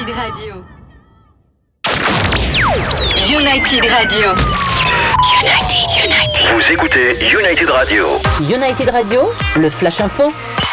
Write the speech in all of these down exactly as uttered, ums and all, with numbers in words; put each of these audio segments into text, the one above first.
United Radio. United Radio. United, United. Vous écoutez United Radio. United Radio, le Flash Info.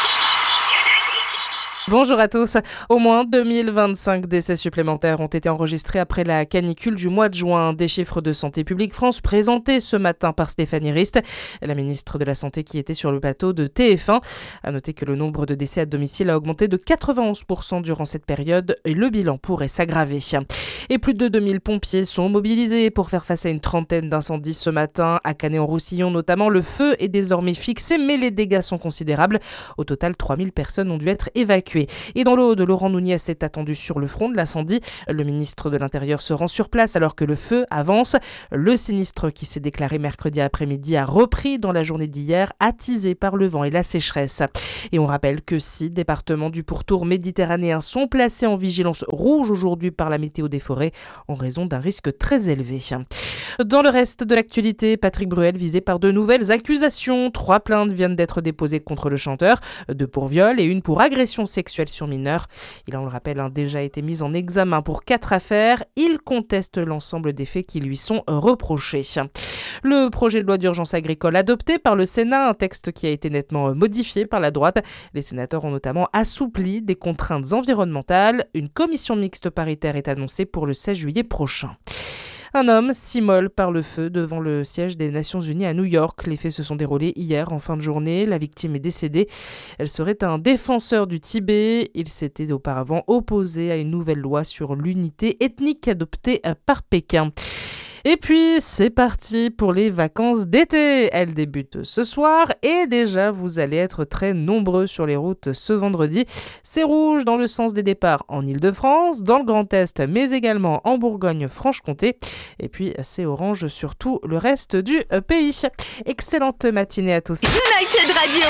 Bonjour à tous. Au moins deux mille vingt-cinq décès supplémentaires ont été enregistrés après la canicule du mois de juin. Des chiffres de Santé publique France présentés ce matin par Stéphanie Rist, la ministre de la Santé qui était sur le plateau de T F un. À noter que le nombre de décès à domicile a augmenté de quatre-vingt-onze pour cent durant cette période et le bilan pourrait s'aggraver. Et plus de deux mille pompiers sont mobilisés pour faire face à une trentaine d'incendies ce matin. À Canet-en-Roussillon notamment, le feu est désormais fixé, mais les dégâts sont considérables. Au total, trois mille personnes ont dû être évacuées. Et dans l'Aude, Laurent Nunez est attendu sur le front de l'incendie. Le ministre de l'Intérieur se rend sur place alors que le feu avance. Le sinistre qui s'est déclaré mercredi après-midi a repris dans la journée d'hier, attisé par le vent et la sécheresse. Et on rappelle que six départements du pourtour méditerranéen sont placés en vigilance rouge aujourd'hui par la météo des forêts en raison d'un risque très élevé. Dans le reste de l'actualité, Patrick Bruel visé par de nouvelles accusations. Trois plaintes viennent d'être déposées contre le chanteur, deux pour viol et une pour agression sexuelle sur mineurs. Il a, on le rappelle, a déjà été mis en examen pour quatre affaires. Il conteste l'ensemble des faits qui lui sont reprochés. Le projet de loi d'urgence agricole adopté par le Sénat, un texte qui a été nettement modifié par la droite. Les sénateurs ont notamment assoupli des contraintes environnementales. Une commission mixte paritaire est annoncée pour le seize juillet prochain. Un homme s'immole par le feu devant le siège des Nations Unies à New York. Les faits se sont déroulés hier en fin de journée. La victime est décédée. Elle serait un défenseur du Tibet. Il s'était auparavant opposé à une nouvelle loi sur l'unité ethnique adoptée par Pékin. Et puis, c'est parti pour les vacances d'été. Elles débutent ce soir et déjà, vous allez être très nombreux sur les routes ce vendredi. C'est rouge dans le sens des départs en Île-de-France, dans le Grand Est, mais également en Bourgogne-Franche-Comté. Et puis, c'est orange sur tout le reste du pays. Excellente matinée à tous. United Radio.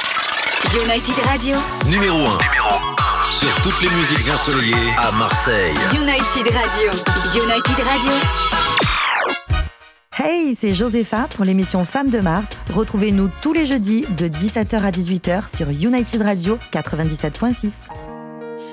United Radio. Numéro un. Numéro un. Sur toutes les musiques ensoleillées à Marseille. United Radio. United Radio. Hey, c'est Josépha pour l'émission Femmes de Mars. Retrouvez-nous tous les jeudis de dix-sept heures à dix-huit heures sur United Radio quatre-vingt-dix-sept virgule six.